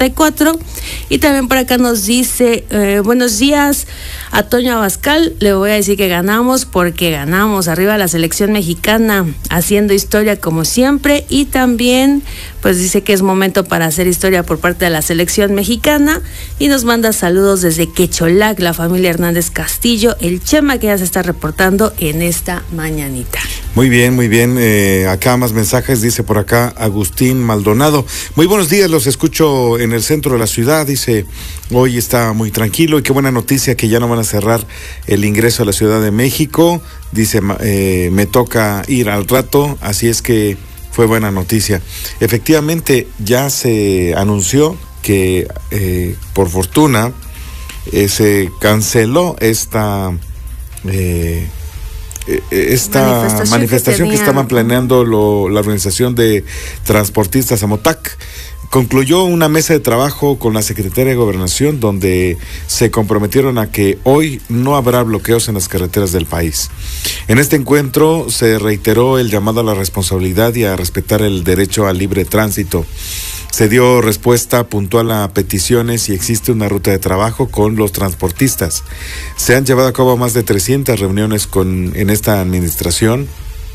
84. Y también por acá nos dice, buenos días a Toño Abascal, le voy a decir que ganamos porque ganamos, arriba la selección mexicana, haciendo historia como siempre. Y también pues dice que es momento para hacer historia por parte de la selección mexicana y nos manda saludos desde Quecholac, la familia Hernández Castillo, el Chema, que ya se está reportando en esta mañanita. Muy bien, acá más mensajes, dice por acá Agustín Maldonado. Muy buenos días, los escucho en el centro de la ciudad, dice, hoy está muy tranquilo y qué buena noticia que ya no van a cerrar el ingreso a la Ciudad de México, dice, me toca ir al rato, así es que fue buena noticia. Efectivamente, ya se anunció que por fortuna se canceló esta manifestación que estaban planeando la organización de transportistas AMOTAC. Concluyó una mesa de trabajo con la Secretaría de Gobernación donde se comprometieron a que hoy no habrá bloqueos en las carreteras del país. En este encuentro se reiteró el llamado a la responsabilidad y a respetar el derecho al libre tránsito. Se dio respuesta puntual a peticiones y existe una ruta de trabajo con los transportistas. Se han llevado a cabo más de 300 reuniones en esta administración,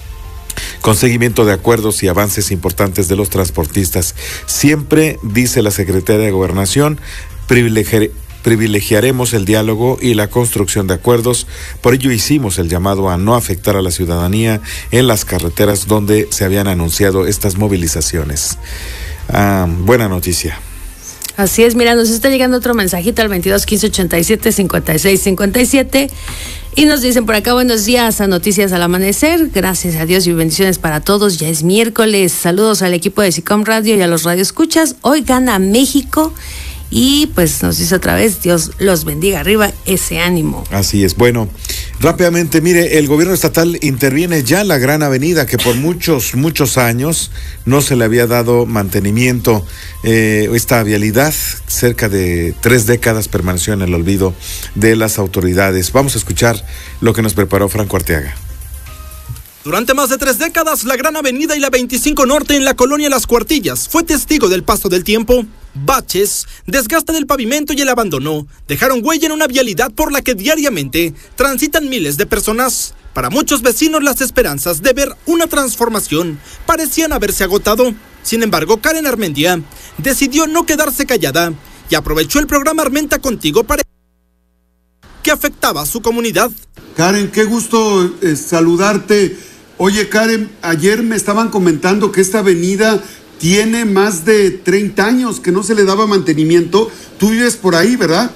con seguimiento de acuerdos y avances importantes de los transportistas. Siempre, dice la Secretaría de Gobernación, privilegiaremos el diálogo y la construcción de acuerdos. Por ello hicimos el llamado a no afectar a la ciudadanía en las carreteras donde se habían anunciado estas movilizaciones. Buena noticia. Así es, mira, nos está llegando otro mensajito al 22 15 87 56 57 y nos dicen por acá, buenos días a Noticias al Amanecer, gracias a Dios y bendiciones para todos, ya es miércoles, saludos al equipo de SICOM Radio y a los radioescuchas, hoy gana México y pues nos dice otra vez, Dios los bendiga, arriba ese ánimo. Así es, bueno, rápidamente, mire, el gobierno estatal interviene ya en la Gran Avenida, que por muchos años no se le había dado mantenimiento. Esta vialidad, cerca de 3 décadas, permaneció en el olvido de las autoridades. Vamos a escuchar lo que nos preparó Franco Arteaga. Durante más de 3 décadas, la Gran Avenida y la 25 Norte en la colonia Las Cuartillas fue testigo del paso del tiempo. Baches, desgaste del pavimento y el abandono dejaron huella en una vialidad por la que diariamente transitan miles de personas. Para muchos vecinos, las esperanzas de ver una transformación parecían haberse agotado. Sin embargo, Karen Armendia decidió no quedarse callada y aprovechó el programa Armenta Contigo para que afectaba a su comunidad. Karen, qué gusto saludarte. Oye, Karen, ayer me estaban comentando que esta avenida tiene más de 30 años que no se le daba mantenimiento. Tú vives por ahí, ¿verdad?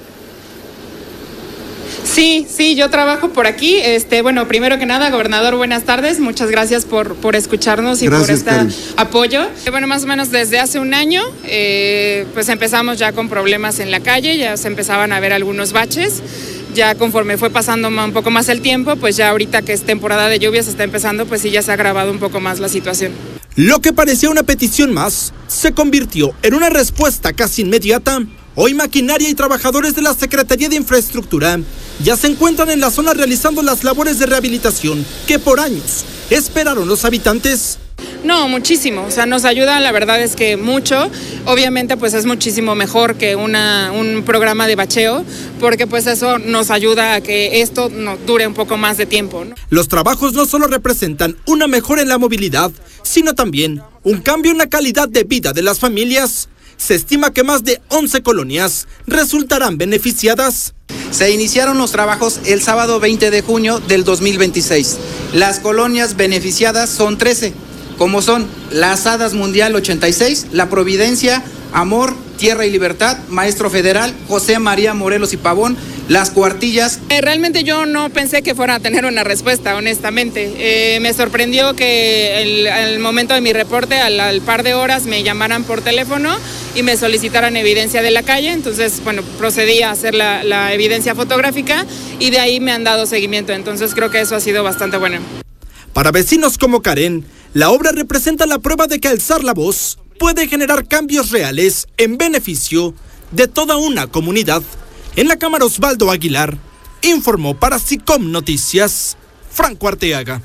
Sí, yo trabajo por aquí. Bueno, primero que nada, gobernador, buenas tardes. Muchas gracias por escucharnos y gracias, por este apoyo. Bueno, más o menos desde hace un año, pues empezamos ya con problemas en la calle, ya se empezaban a ver algunos baches. Ya conforme fue pasando un poco más el tiempo, pues ya ahorita que es temporada de lluvias está empezando, pues sí ya se ha agravado un poco más la situación. Lo que parecía una petición más, se convirtió en una respuesta casi inmediata. Hoy maquinaria y trabajadores de la Secretaría de Infraestructura ya se encuentran en la zona realizando las labores de rehabilitación que por años esperaron los habitantes. No, muchísimo, o sea, nos ayuda, la verdad es que mucho. Obviamente pues es muchísimo mejor que un programa de bacheo, porque pues eso nos ayuda a que esto nos dure un poco más de tiempo, ¿no? Los trabajos no solo representan una mejora en la movilidad, sino también un cambio en la calidad de vida de las familias. Se estima que más de 11 colonias resultarán beneficiadas. Se iniciaron los trabajos el sábado 20 de junio del 2026. Las colonias beneficiadas son 13. Como son Las Hadas Mundial 86, La Providencia, Amor, Tierra y Libertad, Maestro Federal, José María Morelos y Pavón, Las Cuartillas. Realmente yo no pensé que fuera a tener una respuesta, honestamente. Me sorprendió que al momento de mi reporte, al par de horas, me llamaran por teléfono y me solicitaran evidencia de la calle. Entonces, bueno, procedí a hacer la evidencia fotográfica y de ahí me han dado seguimiento. Entonces creo que eso ha sido bastante bueno. Para vecinos como Karen, la obra representa la prueba de que alzar la voz puede generar cambios reales en beneficio de toda una comunidad. En la cámara, Osvaldo Aguilar informó para SICOM Noticias, Franco Arteaga.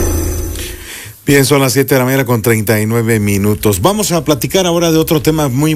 Bien, son las 7 de la mañana con 39 minutos. Vamos a platicar ahora de otro tema muy